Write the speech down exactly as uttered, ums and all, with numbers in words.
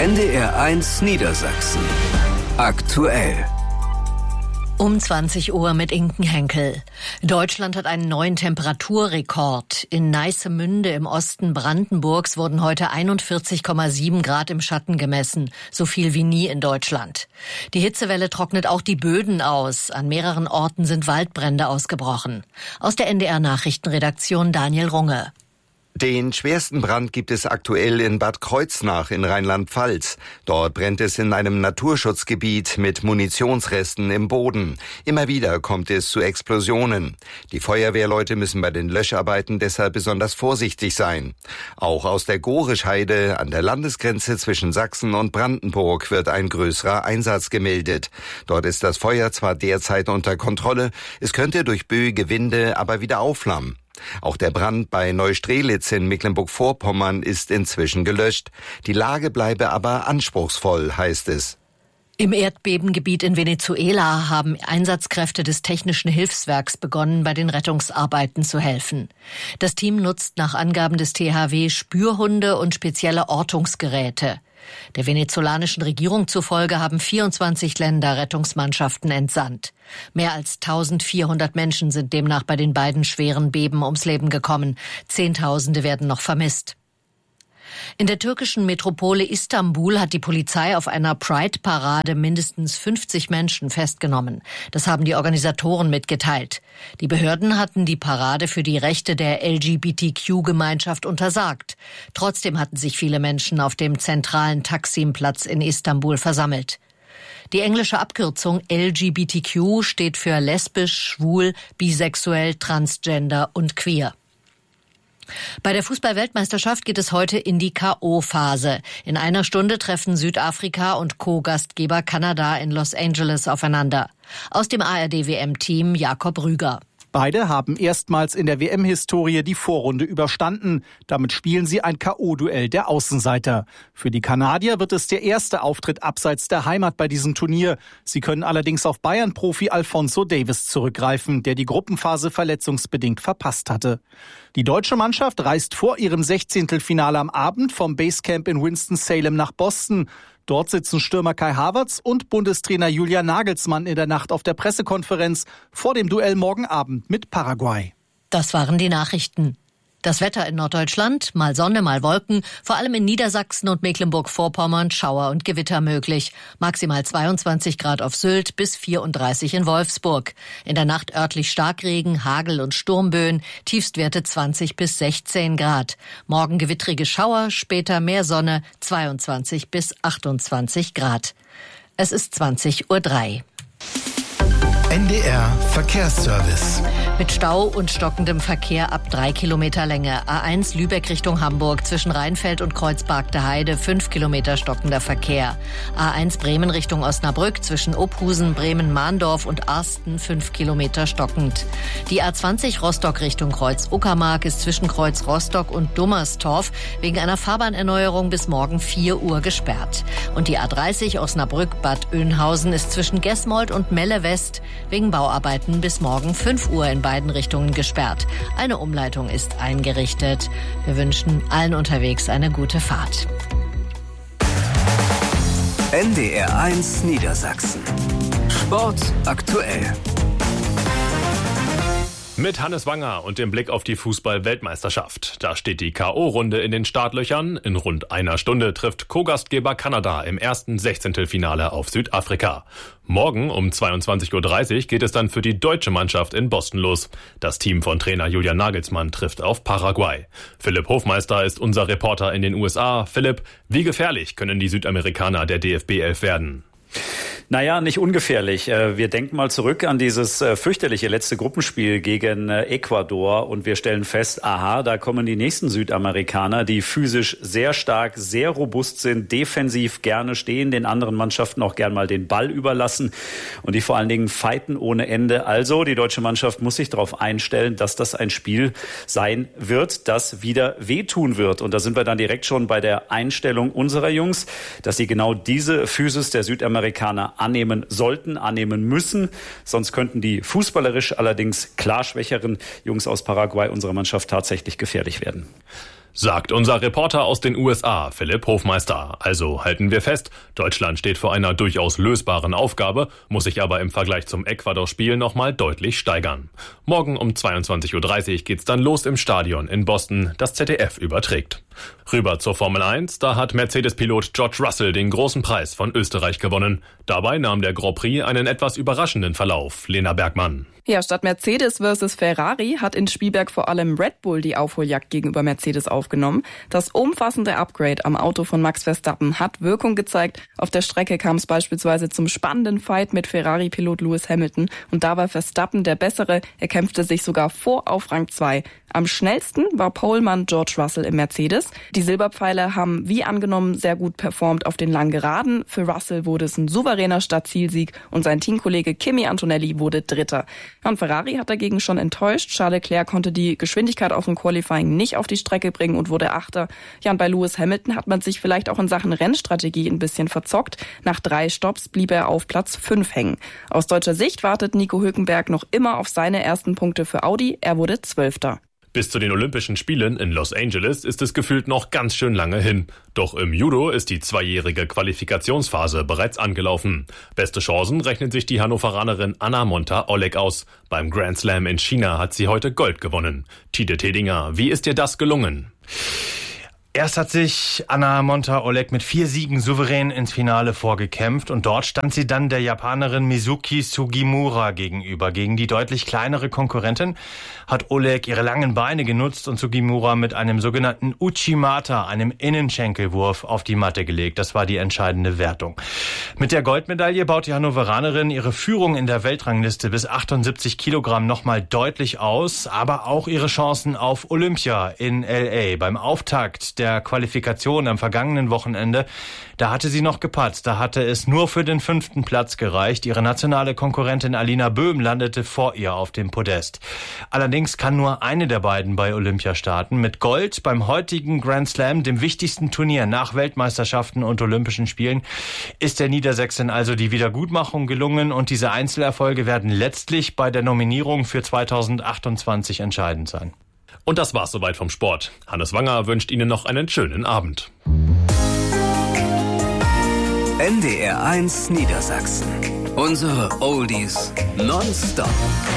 N D R eins Niedersachsen. Aktuell. Um zwanzig Uhr mit Inken Henkel. Deutschland hat einen neuen Temperaturrekord. In Neissemünde im Osten Brandenburgs wurden heute einundvierzig Komma sieben Grad im Schatten gemessen. So viel wie nie in Deutschland. Die Hitzewelle trocknet auch die Böden aus. An mehreren Orten sind Waldbrände ausgebrochen. Aus der N D R-Nachrichtenredaktion Daniel Runge. Den schwersten Brand gibt es aktuell in Bad Kreuznach in Rheinland-Pfalz. Dort brennt es in einem Naturschutzgebiet mit Munitionsresten im Boden. Immer wieder kommt es zu Explosionen. Die Feuerwehrleute müssen bei den Löscharbeiten deshalb besonders vorsichtig sein. Auch aus der Gorischheide an der Landesgrenze zwischen Sachsen und Brandenburg wird ein größerer Einsatz gemeldet. Dort ist das Feuer zwar derzeit unter Kontrolle, es könnte durch böige Winde aber wieder aufflammen. Auch der Brand bei Neustrelitz in Mecklenburg-Vorpommern ist inzwischen gelöscht. Die Lage bleibe aber anspruchsvoll, heißt es. Im Erdbebengebiet in Venezuela haben Einsatzkräfte des Technischen Hilfswerks begonnen, bei den Rettungsarbeiten zu helfen. Das Team nutzt nach Angaben des T H W Spürhunde und spezielle Ortungsgeräte. Der venezolanischen Regierung zufolge haben vierundzwanzig Länder Rettungsmannschaften entsandt. Mehr als eintausendvierhundert Menschen sind demnach bei den beiden schweren Beben ums Leben gekommen. Zehntausende werden noch vermisst. In der türkischen Metropole Istanbul hat die Polizei auf einer Pride-Parade mindestens fünfzig Menschen festgenommen. Das haben die Organisatoren mitgeteilt. Die Behörden hatten die Parade für die Rechte der L G B T Q-Gemeinschaft untersagt. Trotzdem hatten sich viele Menschen auf dem zentralen Taksim-Platz in Istanbul versammelt. Die englische Abkürzung L G B T Q steht für lesbisch, schwul, bisexuell, transgender und queer. Bei der Fußball-Weltmeisterschaft geht es heute in die K O-Phase. In einer Stunde treffen Südafrika und Co-Gastgeber Kanada in Los Angeles aufeinander. Aus dem A R D-W M-Team Jakob Rüger. Beide haben erstmals in der W M-Historie die Vorrunde überstanden. Damit spielen sie ein K O-Duell der Außenseiter. Für die Kanadier wird es der erste Auftritt abseits der Heimat bei diesem Turnier. Sie können allerdings auf Bayern-Profi Alphonso Davies zurückgreifen, der die Gruppenphase verletzungsbedingt verpasst hatte. Die deutsche Mannschaft reist vor ihrem Sechzehntelfinale am Abend vom Basecamp in Winston-Salem nach Boston. Dort sitzen Stürmer Kai Havertz und Bundestrainer Julian Nagelsmann in der Nacht auf der Pressekonferenz vor dem Duell morgen Abend mit Paraguay. Das waren die Nachrichten. Das Wetter in Norddeutschland, mal Sonne, mal Wolken, vor allem in Niedersachsen und Mecklenburg-Vorpommern Schauer und Gewitter möglich. Maximal zweiundzwanzig Grad auf Sylt bis vierunddreißig in Wolfsburg. In der Nacht örtlich Starkregen, Hagel und Sturmböen, Tiefstwerte zwanzig bis sechzehn Grad. Morgen gewittrige Schauer, später mehr Sonne, zweiundzwanzig bis achtundzwanzig Grad. Es ist zwanzig Uhr drei. N D R Verkehrsservice. Mit Stau und stockendem Verkehr ab drei Kilometer Länge. A eins Lübeck Richtung Hamburg zwischen Rheinfeld und Kreuzbargte Heide fünf Kilometer stockender Verkehr. A eins Bremen Richtung Osnabrück zwischen Ophusen, Bremen-Mahndorf und Arsten fünf Kilometer stockend. Die A zwanzig Rostock Richtung Kreuz Uckermark ist zwischen Kreuz Rostock und Dummerstorf wegen einer Fahrbahnerneuerung bis morgen vier Uhr gesperrt. Und die A dreißig Osnabrück-Bad Oeynhausen ist zwischen Gesmold und Melle West wegen Bauarbeiten bis morgen fünf Uhr in beiden Richtungen gesperrt. Eine Umleitung ist eingerichtet. Wir wünschen allen unterwegs eine gute Fahrt. N D R eins Niedersachsen. Sport aktuell. Mit Hannes Wanger und dem Blick auf die Fußball-Weltmeisterschaft. Da steht die K O-Runde in den Startlöchern. In rund einer Stunde trifft Co-Gastgeber Kanada im ersten Sechzehntelfinale auf Südafrika. Morgen um zweiundzwanzig Uhr dreißig geht es dann für die deutsche Mannschaft in Boston los. Das Team von Trainer Julian Nagelsmann trifft auf Paraguay. Philipp Hofmeister ist unser Reporter in den U S A. Philipp, wie gefährlich können die Südamerikaner der D F B elf werden? Naja, nicht ungefährlich. Wir denken mal zurück an dieses fürchterliche letzte Gruppenspiel gegen Ecuador und wir stellen fest, aha, da kommen die nächsten Südamerikaner, die physisch sehr stark, sehr robust sind, defensiv gerne stehen, den anderen Mannschaften auch gern mal den Ball überlassen und die vor allen Dingen fighten ohne Ende. Also die deutsche Mannschaft muss sich darauf einstellen, dass das ein Spiel sein wird, das wieder wehtun wird. Und da sind wir dann direkt schon bei der Einstellung unserer Jungs, dass sie genau diese Physis der Südamerikaner annehmen sollten, annehmen müssen. Sonst könnten die fußballerisch allerdings klar schwächeren Jungs aus Paraguay unserer Mannschaft tatsächlich gefährlich werden. Sagt unser Reporter aus den U S A, Philipp Hofmeister. Also halten wir fest, Deutschland steht vor einer durchaus lösbaren Aufgabe, muss sich aber im Vergleich zum Ecuador-Spiel nochmal deutlich steigern. Morgen um zweiundzwanzig Uhr dreißig geht's dann los im Stadion in Boston, das Z D F überträgt. Rüber zur Formel eins, da hat Mercedes-Pilot George Russell den großen Preis von Österreich gewonnen. Dabei nahm der Grand Prix einen etwas überraschenden Verlauf. Lena Bergmann. Ja, statt Mercedes versus Ferrari hat in Spielberg vor allem Red Bull die Aufholjagd gegenüber Mercedes aufgenommen. Das umfassende Upgrade am Auto von Max Verstappen hat Wirkung gezeigt. Auf der Strecke kam es beispielsweise zum spannenden Fight mit Ferrari-Pilot Lewis Hamilton. Und da war Verstappen der Bessere. Er kämpfte sich sogar vor auf Rang zwei. Am schnellsten war Polemann George Russell im Mercedes. Die Silberpfeile haben wie angenommen sehr gut performt auf den langen Geraden. Für Russell wurde es ein souveräner Startzielsieg und sein Teamkollege Kimi Antonelli wurde Dritter. Und Ferrari hat dagegen schon enttäuscht. Charles Leclerc konnte die Geschwindigkeit aus dem Qualifying nicht auf die Strecke bringen und wurde Achter. Ja, und bei Lewis Hamilton hat man sich vielleicht auch in Sachen Rennstrategie ein bisschen verzockt. Nach drei Stopps blieb er auf Platz fünf hängen. Aus deutscher Sicht wartet Nico Hülkenberg noch immer auf seine ersten Punkte für Audi. Er wurde Zwölfter. Bis zu den Olympischen Spielen in Los Angeles ist es gefühlt noch ganz schön lange hin. Doch im Judo ist die zweijährige Qualifikationsphase bereits angelaufen. Beste Chancen rechnet sich die Hannoveranerin Anna Monta-Oleg aus. Beim Grand Slam in China hat sie heute Gold gewonnen. Tide Tedinger, wie ist dir das gelungen? Erst hat sich Anna Monta-Oleg mit vier Siegen souverän ins Finale vorgekämpft und dort stand sie dann der Japanerin Mizuki Sugimura gegenüber. Gegen die deutlich kleinere Konkurrentin hat Oleg ihre langen Beine genutzt und Sugimura mit einem sogenannten Uchimata, einem Innenschenkelwurf, auf die Matte gelegt. Das war die entscheidende Wertung. Mit der Goldmedaille baut die Hannoveranerin ihre Führung in der Weltrangliste bis achtundsiebzig Kilogramm nochmal deutlich aus, aber auch ihre Chancen auf Olympia in L A. Beim Auftakt der der Qualifikation am vergangenen Wochenende, da hatte sie noch gepatzt. Da hatte es nur für den fünften Platz gereicht. Ihre nationale Konkurrentin Alina Böhm landete vor ihr auf dem Podest. Allerdings kann nur eine der beiden bei Olympia starten. Mit Gold beim heutigen Grand Slam, dem wichtigsten Turnier nach Weltmeisterschaften und Olympischen Spielen, ist der Niedersächsin also die Wiedergutmachung gelungen und diese Einzelerfolge werden letztlich bei der Nominierung für zweitausendachtundzwanzig entscheidend sein. Und das war's soweit vom Sport. Hannes Wanger wünscht Ihnen noch einen schönen Abend. N D R eins Niedersachsen. Unsere Oldies nonstop.